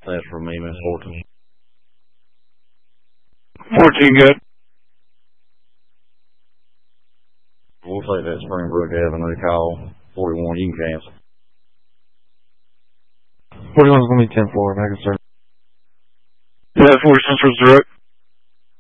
That's for me, Miss Horton. 14 good. We'll take that Springbrook Avenue call. 41, you can cancel. 41's going to be 10-4, Mega Sir. Yeah, 4 Central's direct.